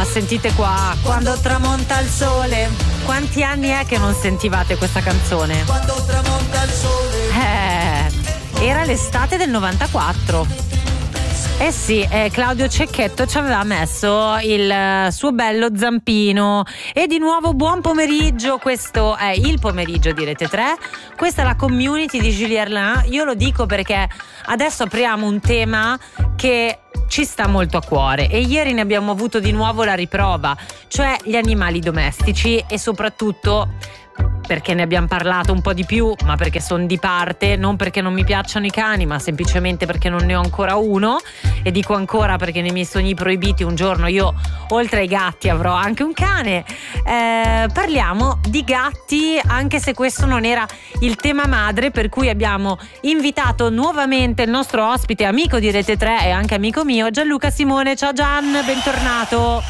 sentite qua. Quando tramonta il sole. Quanti anni è che non sentivate questa canzone? Quando tramonta il sole. Era l'estate del 94. Eh sì, Claudio Cecchetto ci aveva messo il suo bello zampino. E di nuovo buon pomeriggio, questo è il pomeriggio di Rete 3, questa è la community di Julie Erlin. Io lo dico perché adesso apriamo un tema che ci sta molto a cuore e ieri ne abbiamo avuto di nuovo la riprova, cioè gli animali domestici e soprattutto perché ne abbiamo parlato un po' di più, ma perché sono di parte, non perché non mi piacciono i cani, ma semplicemente perché non ne ho ancora uno, e dico ancora perché nei miei sogni proibiti un giorno io, oltre ai gatti, avrò anche un cane. Parliamo di gatti, anche se questo non era il tema madre, per cui abbiamo invitato nuovamente il nostro ospite, amico di Rete 3 e anche amico mio, Gianluca Simone. Ciao Gian, bentornato.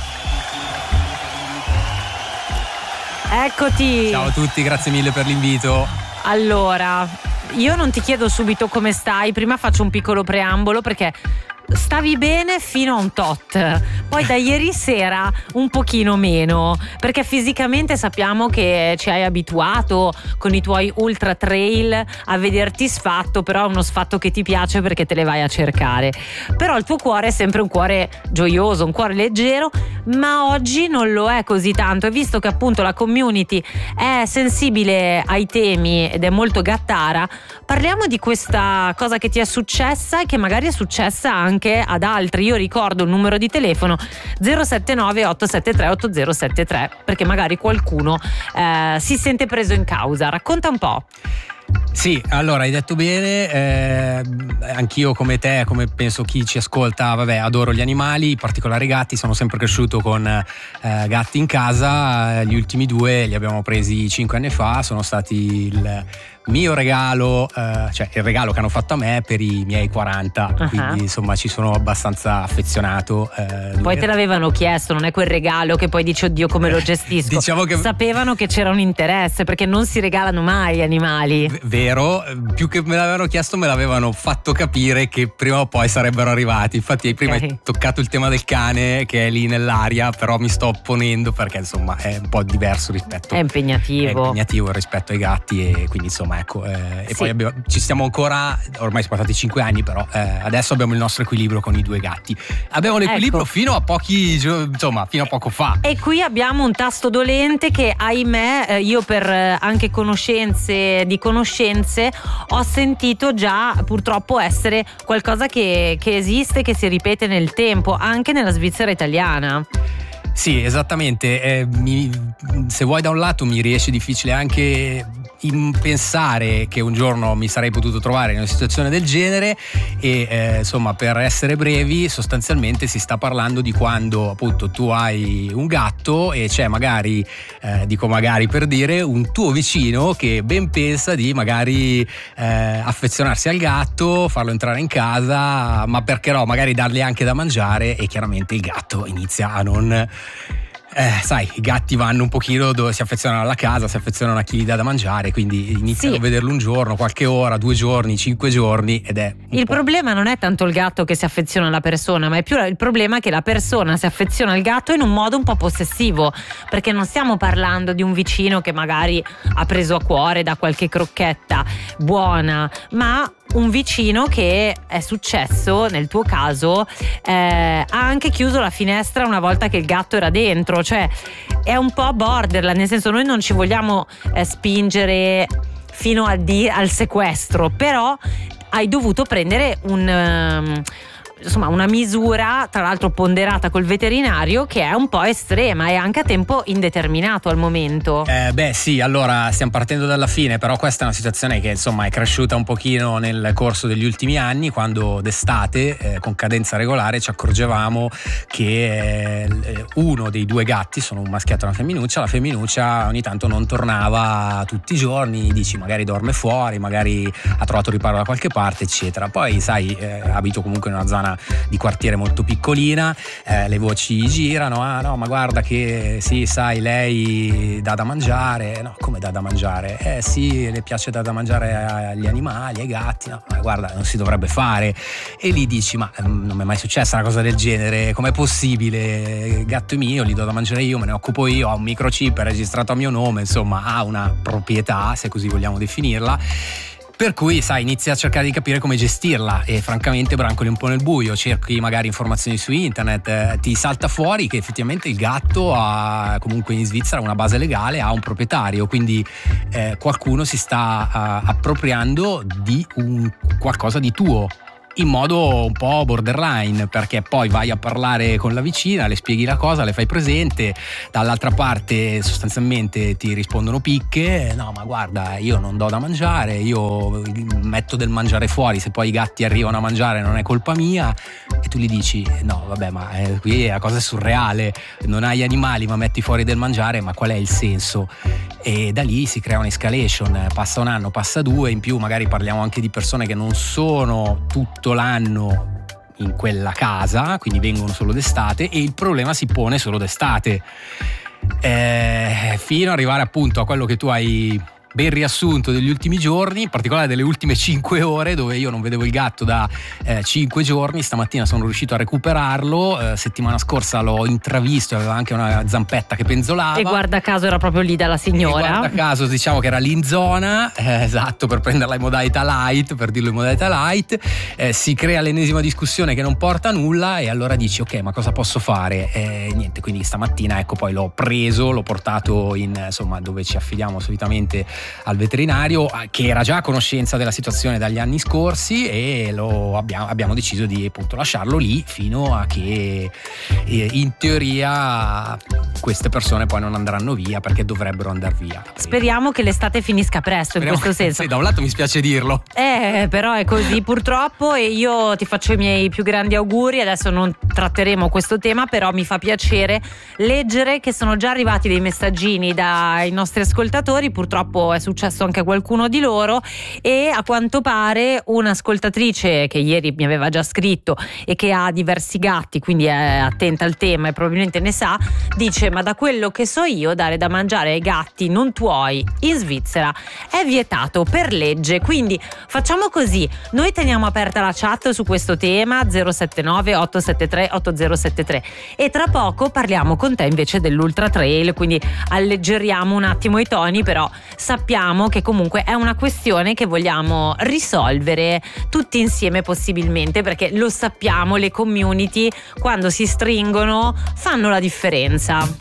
Eccoti. Ciao a tutti, grazie mille per l'invito. Allora, io non ti chiedo subito come stai, prima faccio un piccolo preambolo perché stavi bene fino a un tot, poi da ieri sera un pochino meno, perché fisicamente sappiamo che ci hai abituato con i tuoi ultra trail a vederti sfatto, però è uno sfatto che ti piace perché te le vai a cercare. Però il tuo cuore è sempre un cuore gioioso, un cuore leggero, ma oggi non lo è così tanto, e visto che appunto la community è sensibile ai temi ed è molto gattara, parliamo di questa cosa che ti è successa e che magari è successa anche ad altri. Io ricordo il numero di telefono 079 873 8073 perché magari qualcuno si sente preso in causa. Racconta un po'. Sì, allora hai detto bene, anch'io come te, come penso chi ci ascolta, adoro gli animali, in particolare i gatti. Sono sempre cresciuto con gatti in casa, gli ultimi 2 li abbiamo presi 5 anni fa, sono stati il mio regalo, cioè il regalo che hanno fatto a me per i miei 40, quindi insomma ci sono abbastanza affezionato. Poi te l'avevano chiesto, non è quel regalo che poi dici oddio come lo gestisco. Diciamo che sapevano che c'era un interesse, perché non si regalano mai gli animali. Vero, più che me l'avevano chiesto me l'avevano fatto capire che prima o poi sarebbero arrivati. Infatti prima hai toccato il tema del cane che è lì nell'aria, però mi sto opponendo perché insomma è un po' diverso rispetto. È impegnativo rispetto ai gatti, e quindi insomma ecco, e poi ci stiamo ancora, ormai sono passati 5 anni, però adesso abbiamo il nostro equilibrio con i 2 gatti. Abbiamo l'equilibrio fino a fino a poco fa. E qui abbiamo un tasto dolente che ahimè io per anche conoscenze ho sentito già purtroppo essere qualcosa che esiste, che si ripete nel tempo anche nella Svizzera italiana. Sì, esattamente. Se vuoi, da un lato mi riesce difficile anche pensare che un giorno mi sarei potuto trovare in una situazione del genere, e insomma, per essere brevi, sostanzialmente si sta parlando di quando appunto tu hai un gatto e c'è magari, dico magari per dire, un tuo vicino che ben pensa di magari affezionarsi al gatto, farlo entrare in casa, ma perché no, magari dargli anche da mangiare, e chiaramente il gatto inizia a non... sai, i gatti vanno un pochino dove si affezionano alla casa, si affezionano a chi gli dà da mangiare, quindi iniziano a vederlo un giorno, qualche ora, 2 giorni, 5 giorni, ed è il problema non è tanto il gatto che si affeziona alla persona, ma è più il problema che la persona si affeziona al gatto in un modo un po' possessivo, perché non stiamo parlando di un vicino che magari ha preso a cuore da qualche crocchetta buona, ma un vicino che, è successo nel tuo caso, ha anche chiuso la finestra una volta che il gatto era dentro, cioè è un po' borderline, nel senso noi non ci vogliamo spingere fino al sequestro, però hai dovuto prendere una misura, tra l'altro ponderata col veterinario, che è un po' estrema e anche a tempo indeterminato al momento. Sì, allora stiamo partendo dalla fine, però questa è una situazione che insomma è cresciuta un pochino nel corso degli ultimi anni, quando d'estate con cadenza regolare ci accorgevamo che uno dei 2 gatti, sono un maschietto e una femminuccia, la femminuccia ogni tanto non tornava tutti i giorni, dici magari dorme fuori, magari ha trovato riparo da qualche parte eccetera. Poi sai, abito comunque in una zona zona di quartiere molto piccolina, le voci girano, ah no ma guarda che sì sai lei dà da mangiare, no come dà da mangiare, sì le piace dà da mangiare agli animali, ai gatti, no ma guarda non si dovrebbe fare, e lì dici ma non mi è mai successa una cosa del genere, com'è possibile, il gatto è mio, gli do da mangiare io, me ne occupo io, ha un microchip registrato a mio nome, insomma ha una proprietà se così vogliamo definirla. Per cui sai inizi a cercare di capire come gestirla e francamente brancoli un po' nel buio, cerchi magari informazioni su internet, ti salta fuori che effettivamente il gatto ha comunque in Svizzera una base legale, ha un proprietario, quindi qualcuno si sta appropriando di un qualcosa di tuo in modo un po' borderline, perché poi vai a parlare con la vicina, le spieghi la cosa, le fai presente, dall'altra parte sostanzialmente ti rispondono picche, no ma guarda io non do da mangiare, io metto del mangiare fuori, se poi i gatti arrivano a mangiare non è colpa mia, e tu gli dici no vabbè ma qui la cosa è surreale, non hai animali ma metti fuori del mangiare, ma qual è il senso? E da lì si crea un'escalation, passa un anno, passa due, in più magari parliamo anche di persone che non sono tutto l'anno in quella casa, quindi vengono solo d'estate e il problema si pone solo d'estate, fino ad arrivare appunto a quello che tu hai ben riassunto degli ultimi giorni, in particolare delle ultime 5 ore, dove io non vedevo il gatto da 5 giorni. Stamattina sono riuscito a recuperarlo, settimana scorsa l'ho intravisto, aveva anche una zampetta che penzolava e guarda caso era proprio lì dalla signora, e guarda caso diciamo che era lì in zona, esatto, per prenderla in modalità light, per dirlo in modalità light, si crea l'ennesima discussione che non porta a nulla e allora dici ok ma cosa posso fare, niente, quindi stamattina ecco poi l'ho preso, l'ho portato in insomma dove ci affidiamo solitamente al veterinario, che era già a conoscenza della situazione dagli anni scorsi, e abbiamo deciso di appunto lasciarlo lì fino a che in teoria queste persone poi non andranno via, perché dovrebbero andare via. Speriamo che l'estate finisca presto. Speriamo, in questo senso. Sì, da un lato mi spiace dirlo. Però è così purtroppo, e io ti faccio i miei più grandi auguri. Adesso non tratteremo questo tema, però mi fa piacere leggere che sono già arrivati dei messaggini dai nostri ascoltatori. Purtroppo è successo anche a qualcuno di loro, e a quanto pare un'ascoltatrice che ieri mi aveva già scritto e che ha diversi gatti, quindi è attenta al tema e probabilmente ne sa, dice ma da quello che so io dare da mangiare ai gatti non tuoi in Svizzera è vietato per legge. Quindi facciamo così, noi teniamo aperta la chat su questo tema 079 873 8073 e tra poco parliamo con te invece dell'Ultra Trail, quindi alleggeriamo un attimo i toni, però sappiamo che comunque è una questione che vogliamo risolvere tutti insieme possibilmente, perché lo sappiamo, le community quando si stringono fanno la differenza.